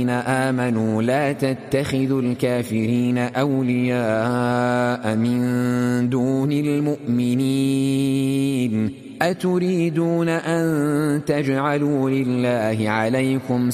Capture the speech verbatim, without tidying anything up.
آمنوا لا تتخذوا الكافرين أولياء من دون المؤمنين أتريدون أن تجعلوا لله عليكم